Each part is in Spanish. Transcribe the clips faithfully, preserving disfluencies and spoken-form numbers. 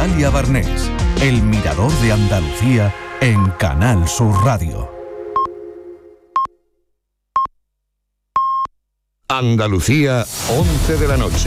Dalia Barnés, el Mirador de Andalucía en Canal Sur Radio. Andalucía, once de la noche.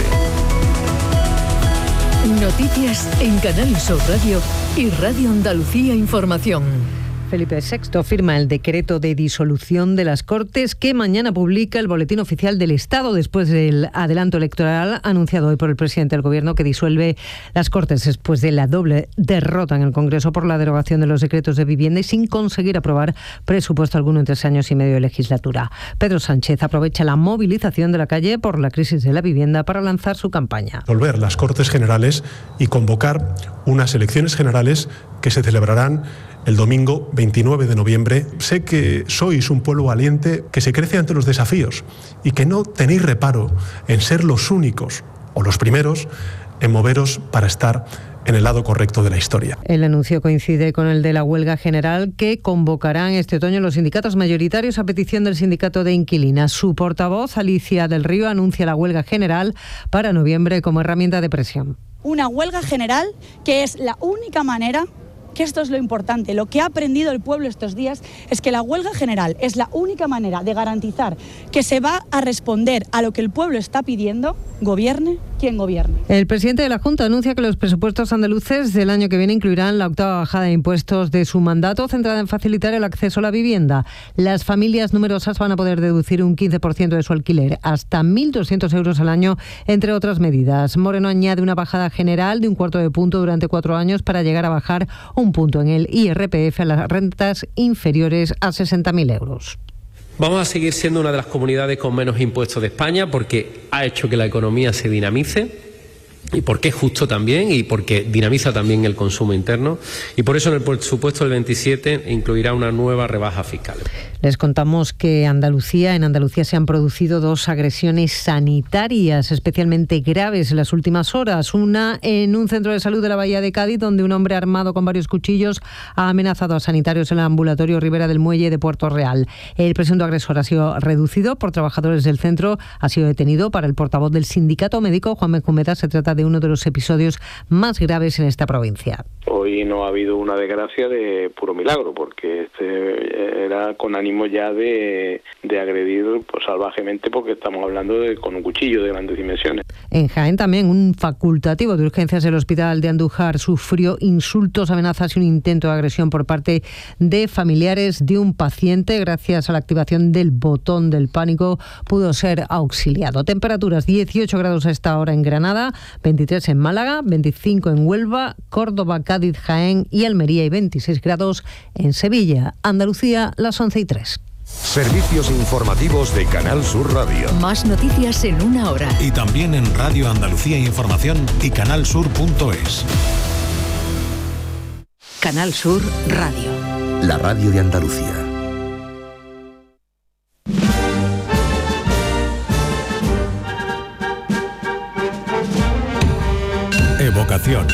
Noticias en Canal Sur Radio y Radio Andalucía Información. Felipe sexto firma el decreto de disolución de las Cortes que mañana publica el Boletín Oficial del Estado después del adelanto electoral anunciado hoy por el presidente del Gobierno, que disuelve las Cortes después de la doble derrota en el Congreso por la derogación de los decretos de vivienda y sin conseguir aprobar presupuesto alguno en tres años y medio de legislatura. Pedro Sánchez aprovecha la movilización de la calle por la crisis de la vivienda para lanzar su campaña. Disolver las Cortes Generales y convocar unas elecciones generales que se celebrarán el domingo veintinueve de noviembre. Sé que sois un pueblo valiente que se crece ante los desafíos y que no tenéis reparo en ser los únicos o los primeros en moveros para estar en el lado correcto de la historia. El anuncio coincide con el de la huelga general que convocarán este otoño los sindicatos mayoritarios a petición del sindicato de inquilinas. Su portavoz, Alicia del Río, anuncia la huelga general para noviembre como herramienta de presión. Una huelga general que es la única manera, que esto es lo importante, lo que ha aprendido el pueblo estos días es que la huelga general es la única manera de garantizar que se va a responder a lo que el pueblo está pidiendo, gobierne quien gobierne. El presidente de la Junta anuncia que los presupuestos andaluces del año que viene incluirán la octava bajada de impuestos de su mandato, centrada en facilitar el acceso a la vivienda. Las familias numerosas van a poder deducir un quince por ciento de su alquiler, hasta mil doscientos euros al año, entre otras medidas. Moreno añade una bajada general de un cuarto de punto durante cuatro años para llegar a bajar un punto en el I R P F a las rentas inferiores a sesenta mil euros. Vamos a seguir siendo una de las comunidades con menos impuestos de España porque ha hecho que la economía se dinamice y porque es justo también y porque dinamiza también el consumo interno, y por eso en el presupuesto del veintisiete incluirá una nueva rebaja fiscal. Les contamos que Andalucía, en Andalucía se han producido dos agresiones sanitarias especialmente graves en las últimas horas. Una en un centro de salud de la Bahía de Cádiz, donde un hombre armado con varios cuchillos ha amenazado a sanitarios en el ambulatorio Ribera del Muelle de Puerto Real. El presunto agresor ha sido reducido por trabajadores del centro, ha sido detenido. Para el portavoz del sindicato médico, Juan Benjumeda, se trata de uno de los episodios más graves en esta provincia. Hoy no ha habido una desgracia de puro milagro, porque este era con ánimo ya de, de agredir pues, salvajemente, porque estamos hablando de con un cuchillo de grandes dimensiones. En Jaén también un facultativo de urgencias del hospital de Andújar sufrió insultos, amenazas y un intento de agresión por parte de familiares de un paciente. Gracias a la activación del botón del pánico pudo ser auxiliado. Temperaturas dieciocho grados a esta hora en Granada, veintitrés en Málaga, veinticinco en Huelva, Córdoba, Cádiz, Jaén y Almería y veintiséis grados en Sevilla. Andalucía, las once y tres. Servicios informativos de Canal Sur Radio. Más noticias en una hora. Y también en Radio Andalucía Información y canalsur punto es. Canal Sur Radio. La radio de Andalucía. Evocación.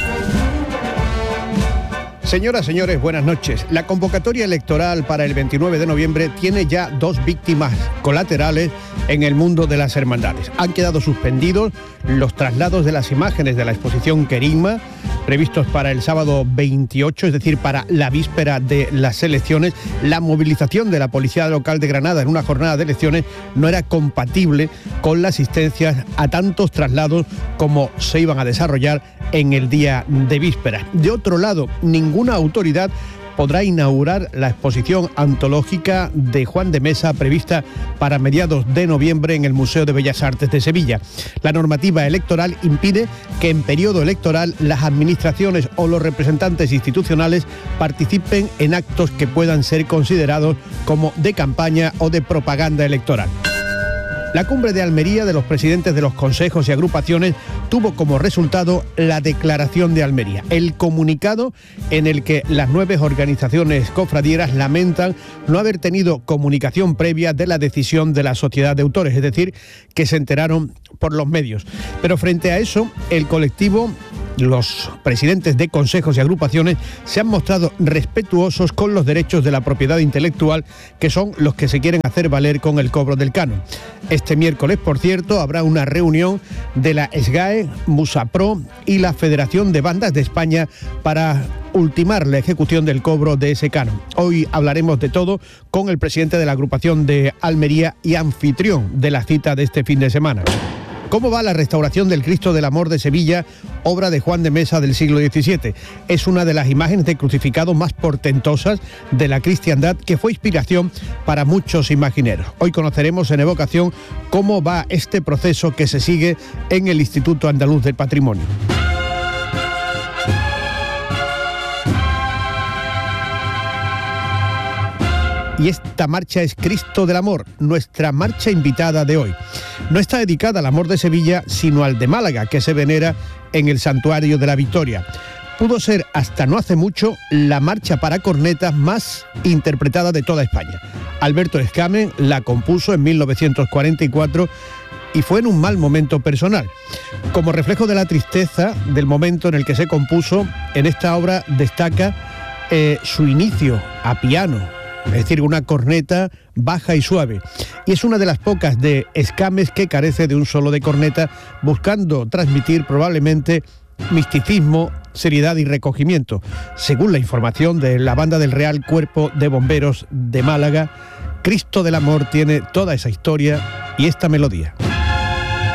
Señoras, señores, buenas noches. La convocatoria electoral para el veintinueve de noviembre tiene ya dos víctimas colaterales en el mundo de las hermandades. Han quedado suspendidos los traslados de las imágenes de la exposición Querigma, previstos para el sábado veintiocho, es decir, para la víspera de las elecciones. La movilización de la Policía Local de Granada en una jornada de elecciones no era compatible con la asistencia a tantos traslados como se iban a desarrollar en el día de víspera. De otro lado, ninguna autoridad podrá inaugurar la exposición antológica de Juan de Mesa prevista para mediados de noviembre en el Museo de Bellas Artes de Sevilla. La normativa electoral impide que en periodo electoral las administraciones o los representantes institucionales participen en actos que puedan ser considerados como de campaña o de propaganda electoral. La cumbre de Almería de los presidentes de los consejos y agrupaciones tuvo como resultado la Declaración de Almería, el comunicado en el que las nueve organizaciones cofradieras lamentan no haber tenido comunicación previa de la decisión de la sociedad de autores, es decir, que se enteraron por los medios. Pero frente a eso, el colectivo Los presidentes de consejos y agrupaciones se han mostrado respetuosos con los derechos de la propiedad intelectual, que son los que se quieren hacer valer con el cobro del canon. Este miércoles, por cierto, habrá una reunión de la SGAE, Musapro y la Federación de Bandas de España para ultimar la ejecución del cobro de ese canon. Hoy hablaremos de todo con el presidente de la agrupación de Almería y anfitrión de la cita de este fin de semana. ¿Cómo va la restauración del Cristo del Amor de Sevilla, obra de Juan de Mesa del siglo diecisiete? Es una de las imágenes de crucificado más portentosas de la cristiandad, que fue inspiración para muchos imagineros. Hoy conoceremos en Evocación cómo va este proceso que se sigue en el Instituto Andaluz del Patrimonio. Y esta marcha es Cristo del Amor, nuestra marcha invitada de hoy. No está dedicada al amor de Sevilla, sino al de Málaga, que se venera en el Santuario de la Victoria. Pudo ser, hasta no hace mucho, la marcha para cornetas más interpretada de toda España. Alberto Escamen la compuso en mil novecientos cuarenta y cuatro y fue en un mal momento personal. Como reflejo de la tristeza del momento en el que se compuso, en esta obra destaca eh, su inicio a piano, es decir, una corneta baja y suave. Y es una de las pocas de Escames que carece de un solo de corneta, buscando transmitir probablemente misticismo, seriedad y recogimiento. Según la información de la banda del Real Cuerpo de Bomberos de Málaga, Cristo del Amor tiene toda esa historia y esta melodía.